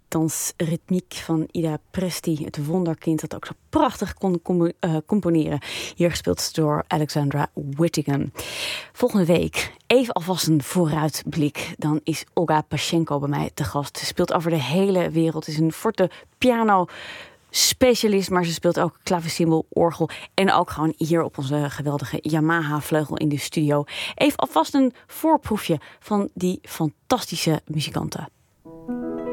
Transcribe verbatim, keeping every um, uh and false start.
dansritmiek van Ida Presti, het wonderkind dat ook zo prachtig kon com- uh, componeren. Hier gespeeld door Alexandra Whittingham. Volgende week, even alvast een vooruitblik, dan is Olga Pasjenko bij mij te gast. Ze speelt over de hele wereld, is een forte piano specialist, maar ze speelt ook klavecimbal, orgel en ook gewoon hier op onze geweldige Yamaha-vleugel in de studio. Even alvast een voorproefje van die fantastische muzikanten.